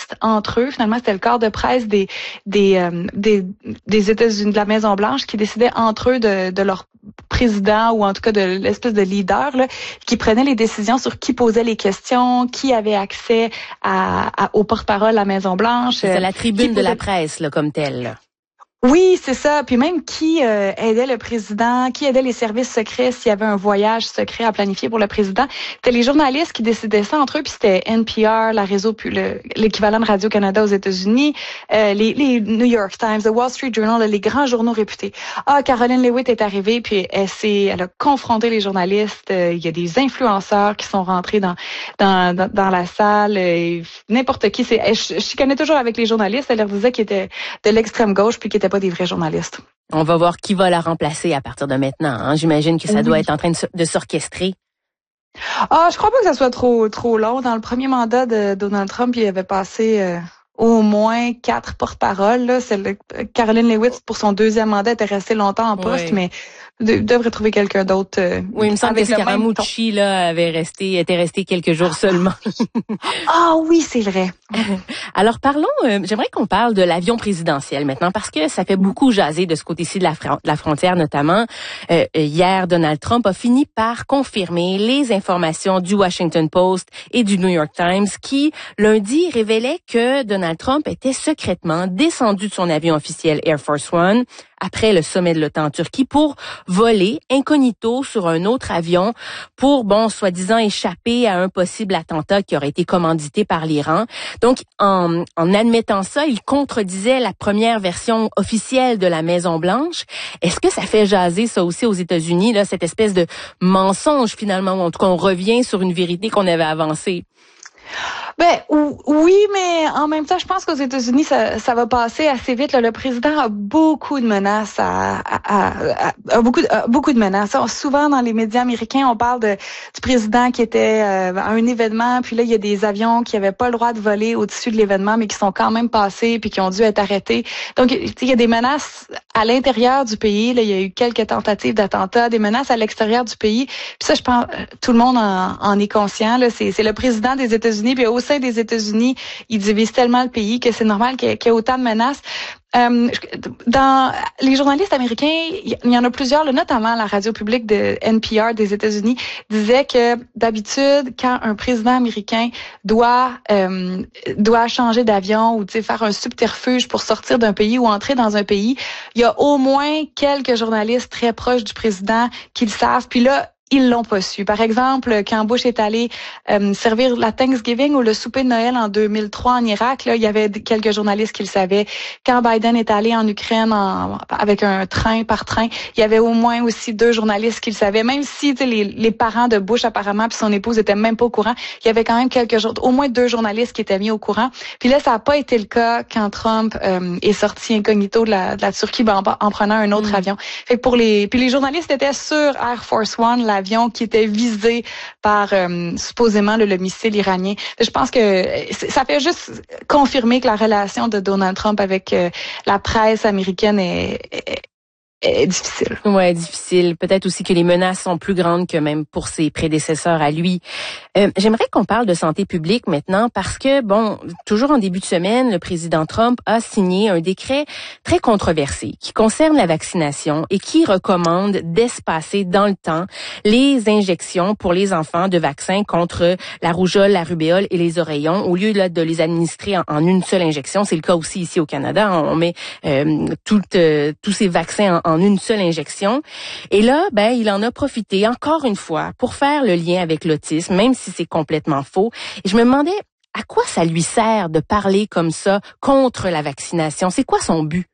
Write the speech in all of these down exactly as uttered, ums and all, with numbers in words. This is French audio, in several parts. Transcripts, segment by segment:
journalistes entre eux. Finalement, c'était le corps de presse des des euh, des, des États-Unis, de la Maison-Blanche, qui décidaient entre eux de, de leur président ou en tout cas de l'espèce de leader là, qui prenait les décisions sur qui posait les questions, qui avait accès à, à au porte-parole à la Maison-Blanche. C'est la tribune posait... de la presse là, comme telle. Oui, c'est ça. Puis même qui euh, aidait le président, qui aidait les services secrets s'il y avait un voyage secret à planifier pour le président. C'était les journalistes qui décidaient ça entre eux. Puis c'était N P R, la réseau, le, l'équivalent de Radio-Canada aux États-Unis, euh, les, les New York Times, The Wall Street Journal, les grands journaux réputés. Ah, Caroline Lewitt est arrivée, puis elle s'est, elle a confronté les journalistes. Euh, il y a des influenceurs qui sont rentrés dans dans dans, dans la salle. Euh, n'importe qui. C'est, elle, je, je connais toujours avec les journalistes. Elle leur disait qu'ils étaient de l'extrême gauche puis qu'ils étaient pas des vrais journalistes. On va voir qui va la remplacer à partir de maintenant. Hein? J'imagine que ça oui. doit être en train de, de s'orchestrer. Ah, je crois pas que ça soit trop trop long. Dans le premier mandat de Donald Trump, il avait passé euh, au moins quatre porte-paroles. Là. C'est le, Caroline Lewitt, pour son deuxième mandat, était restée longtemps en poste, oui. mais de, devrait trouver quelqu'un d'autre. Euh, oui, il me semble que Scaramucci là avait resté, était resté quelques jours seulement. Ah oui, c'est vrai. Alors parlons, euh, j'aimerais qu'on parle de l'avion présidentiel maintenant parce que ça fait beaucoup jaser de ce côté-ci de la, fr- de la frontière notamment. Euh, hier, Donald Trump a fini par confirmer les informations du Washington Post et du New York Times qui, lundi, révélaient que Donald Trump était secrètement descendu de son avion officiel Air Force One après le sommet de l'OTAN en Turquie pour voler incognito sur un autre avion pour, bon, soi-disant échapper à un possible attentat qui aurait été commandité par l'Iran. Donc, en, en admettant ça, il contredisait la première version officielle de la Maison-Blanche. Est-ce que ça fait jaser ça aussi aux États-Unis, là, cette espèce de mensonge finalement, où en tout cas on revient sur une vérité qu'on avait avancée? Ben oui, mais en même temps, je pense qu'aux États-Unis, ça, ça va passer assez vite. Là. Le président a beaucoup de menaces, à, à, à, à beaucoup, à, beaucoup de menaces. Souvent dans les médias américains, on parle de, du président qui était euh, à un événement, puis là il y a des avions qui avaient pas le droit de voler au-dessus de l'événement, mais qui sont quand même passés, puis qui ont dû être arrêtés. Donc il y a des menaces à l'intérieur du pays. Là, il y a eu quelques tentatives d'attentats, des menaces à l'extérieur du pays. Puis ça, je pense, tout le monde en, en est conscient. Là, c'est, c'est le président des États-Unis, puis au sein des États-Unis, ils divisent tellement le pays que c'est normal qu'il y ait, qu'il y ait autant de menaces. Euh, dans les journalistes américains, il y en a plusieurs, là, notamment la radio publique de N P R des États-Unis, disait que d'habitude, quand un président américain doit euh, doit changer d'avion ou faire un subterfuge pour sortir d'un pays ou entrer dans un pays, il y a au moins quelques journalistes très proches du président qui le savent. Puis là, ils l'ont pas su. Par exemple, quand Bush est allé euh, servir la Thanksgiving ou le souper de Noël en deux mille trois en Irak, là, il y avait quelques journalistes qui le savaient. Quand Biden est allé en Ukraine en, avec un train par train, il y avait au moins aussi deux journalistes qui le savaient. Même si les, les parents de Bush apparemment puis son épouse étaient même pas au courant, il y avait quand même quelques au moins deux journalistes qui étaient mis au courant. Puis là, ça n'a pas été le cas quand Trump euh, est sorti incognito de la, de la Turquie ben, en, en prenant un autre mmh. avion. Fait que pour les puis les journalistes étaient sur Air Force One, la avion qui était visé par euh, supposément le, le missile iranien. Je pense que ça fait juste confirmer que la relation de Donald Trump avec euh, la presse américaine est, est, est difficile. Ouais, difficile. Peut-être aussi que les menaces sont plus grandes que même pour ses prédécesseurs à lui. Euh, j'aimerais qu'on parle de santé publique maintenant parce que, bon, toujours en début de semaine, le président Trump a signé un décret très controversé qui concerne la vaccination et qui recommande d'espacer dans le temps les injections pour les enfants de vaccins contre la rougeole, la rubéole et les oreillons au lieu là, de les administrer en, en une seule injection. C'est le cas aussi ici au Canada. On met euh, toutes, euh, tous ces vaccins en en une seule injection. Et là, ben, il en a profité encore une fois pour faire le lien avec l'autisme, même si c'est complètement faux. Et je me demandais à quoi ça lui sert de parler comme ça contre la vaccination. C'est quoi son but?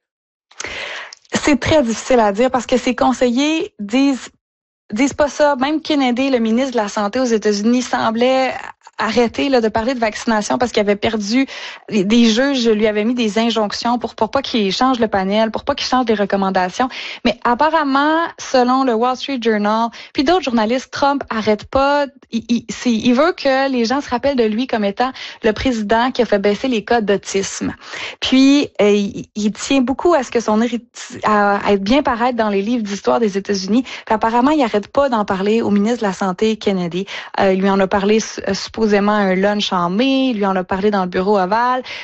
C'est très difficile à dire parce que ses conseillers disent disent pas ça. Même Kennedy, le ministre de la Santé aux États-Unis, semblait arrêter là, de parler de vaccination parce qu'il avait perdu des juges, lui avaient mis des injonctions pour, pour pas qu'il change le panel, pour pas qu'il change les recommandations. Mais apparemment, selon le Wall Street Journal, puis d'autres journalistes, Trump arrête pas. Il, il, c'est, il veut que les gens se rappellent de lui comme étant le président qui a fait baisser les cas d'autisme. Puis, euh, il, il tient beaucoup à ce que son hériti- à, à être bien paraître dans les livres d'histoire des États-Unis. Puis apparemment, il arrête pas d'en parler au ministre de la Santé, Kennedy. Euh, il lui en a parlé supposément à un lunch en mai, il lui en a parlé dans le bureau ovale.